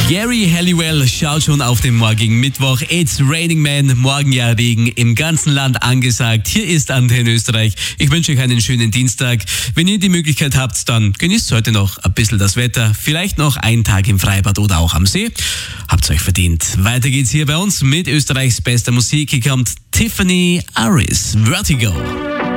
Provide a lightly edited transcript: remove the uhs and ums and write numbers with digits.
Gary Halliwell schaut schon auf den morgigen Mittwoch. It's Raining Man, morgen ja Regen im ganzen Land angesagt. Hier ist Antenne Österreich. Ich wünsche euch einen schönen Dienstag. Wenn ihr die Möglichkeit habt, dann genießt heute noch ein bisschen das Wetter. Vielleicht noch einen Tag im Freibad oder auch am See. Habt's euch verdient. Weiter geht's hier bei uns mit Österreichs bester Musik. Hier kommt Tiffany Aris, Vertigo.